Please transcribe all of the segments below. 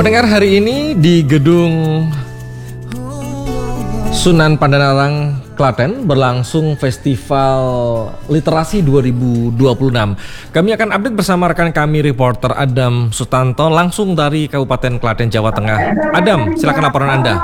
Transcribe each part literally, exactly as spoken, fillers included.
Pendengar, hari ini di gedung Sunan Pandanarang, Klaten berlangsung Festival Literasi dua ribu dua puluh enam. Kami akan update bersama rekan kami reporter Adam Sutanto langsung dari Kabupaten Klaten, Jawa Tengah. Adam, silakan laporan Anda.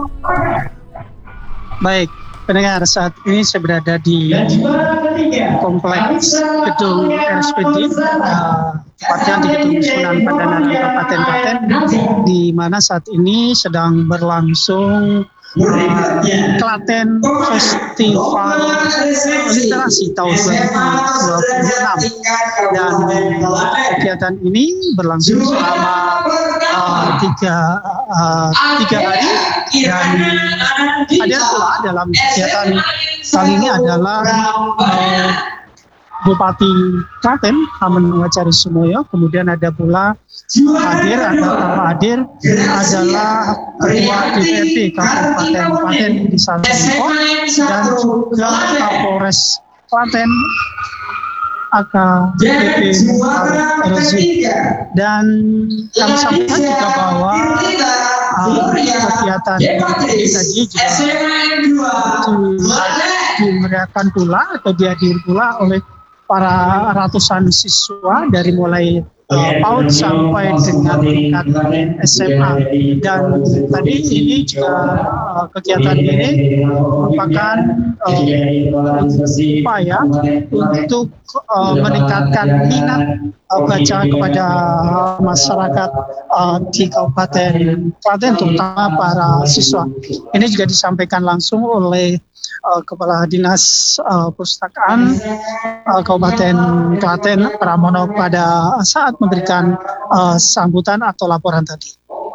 Baik, pendengar, saat ini saya berada di kompleks gedung R S P D, uh, tepatnya di gedung Sunan Pandanarang Kabupaten Klaten, di mana saat ini sedang berlangsung uh, Klaten Festival Literasi tahun dua ribu dua puluh enam, dan kegiatan ini berlangsung selama uh, tiga, uh, tiga hari, dan ada pula dalam kegiatan kali ini adalah uh, Bupati Klaten Hamenwicari Sumoyo, kemudian ada pula hadir atau hadir adalah Ketua D P R D Kabupaten Klaten di Saloniko, dan juga Kapolres Klaten A K B P Rozi. Dan kami sampaikan juga bahwa uh, kegiatan ini tadi juga dimeriahkan pula atau dihadiri pula oleh para ratusan siswa dari mulai uh, PAUD sampai dengan tingkat S M A. Dan tadi ini juga uh, kegiatan ini merupakan uh, upaya untuk uh, meningkatkan minat uh, baca kepada masyarakat uh, di Kabupaten Klaten, terutama para siswa. Ini juga disampaikan langsung oleh Uh, Kepala Dinas uh, Perpustakaan uh, Kabupaten Klaten, Pramono, pada saat memberikan uh, sambutan atau laporan tadi.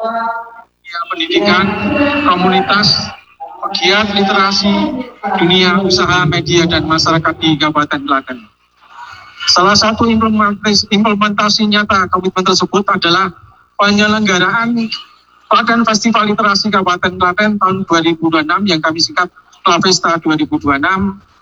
Ya, pendidikan, komunitas, pegiat literasi, dunia usaha, media, dan masyarakat di Kabupaten Klaten. Salah satu implementasi, implementasi nyata komitmen tersebut adalah penyelenggaraan Klaten Festival Literasi Kabupaten Klaten tahun dua ribu dua puluh enam yang kami singkat Klavesta dua ribu dua puluh enam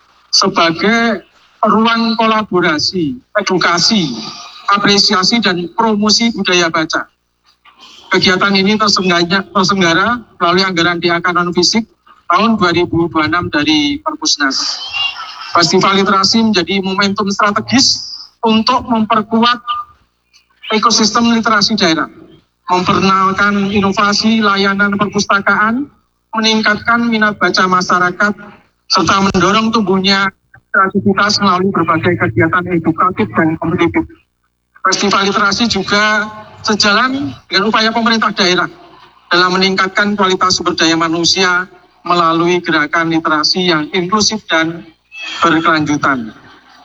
sebagai ruang kolaborasi, edukasi, apresiasi, dan promosi budaya baca. Kegiatan ini terselenggara melalui anggaran D A K non-fisik tahun dua ribu dua puluh enam dari Perpusnas. Festival literasi menjadi momentum strategis untuk memperkuat ekosistem literasi daerah, memperkenalkan inovasi layanan perpustakaan, meningkatkan minat baca masyarakat, serta mendorong tumbuhnya kreativitas melalui berbagai kegiatan edukatif dan kompetitif. Festival literasi juga sejalan dengan upaya pemerintah daerah dalam meningkatkan kualitas sumber daya manusia melalui gerakan literasi yang inklusif dan berkelanjutan.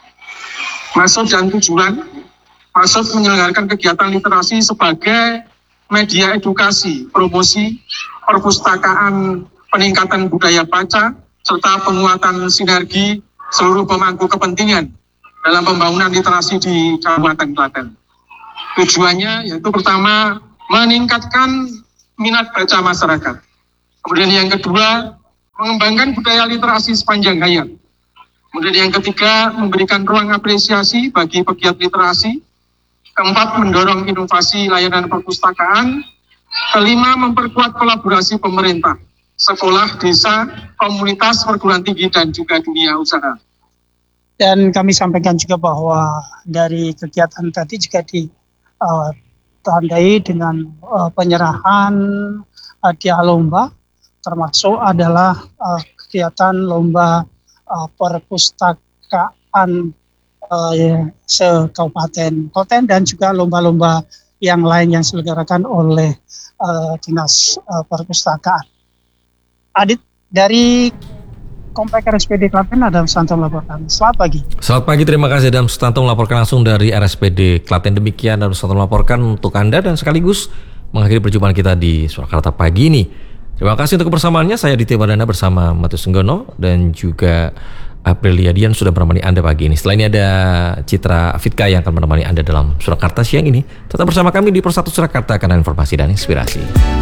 Maksud dan tujuan, maksud menyelenggarakan kegiatan literasi sebagai media edukasi, promosi, perpustakaan, peningkatan budaya baca, serta penguatan sinergi seluruh pemangku kepentingan dalam pembangunan literasi di Kabupaten Klaten. Tujuannya yaitu pertama, meningkatkan minat baca masyarakat. Kemudian yang kedua, mengembangkan budaya literasi sepanjang hayat. Kemudian yang ketiga, memberikan ruang apresiasi bagi pegiat literasi. Keempat, mendorong inovasi layanan perpustakaan. Kelima, memperkuat kolaborasi pemerintah, sekolah, desa, komunitas, perguruan tinggi, dan juga dunia usaha. Dan kami sampaikan juga bahwa dari kegiatan tadi juga ditandai uh, dengan uh, penyerahan hadiah lomba, termasuk adalah uh, kegiatan lomba uh, perpustakaan uh, se-Kabupaten Klaten, dan juga lomba-lomba yang lain yang diselenggarakan oleh uh, Dinas uh, Perpustakaan. Adit, dari Komplek R S P D Klaten, Adam Sutanto melaporkan. Selamat pagi. Selamat pagi, terima kasih Adam Sutanto melaporkan langsung dari R S P D Klaten. Demikian Adam Sutanto melaporkan untuk Anda dan sekaligus mengakhiri perjumpaan kita di Surakarta pagi ini. Terima kasih untuk kebersamaannya. Saya Aditya Wardana bersama Matius Senggono dan juga Aprilia Dian sudah menemani Anda pagi ini. Setelah ini ada Citra Fitka yang akan menemani Anda dalam Surakarta siang ini. Tetap bersama kami di Persatu Surakarta karena informasi dan inspirasi.